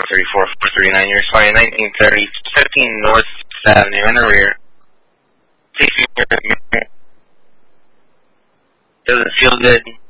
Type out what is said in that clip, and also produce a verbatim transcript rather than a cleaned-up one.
thirty-four, four thirty-nine. You're expiring nineteen thirty, fifteen North Avenue in the rear. Please, does it feel good?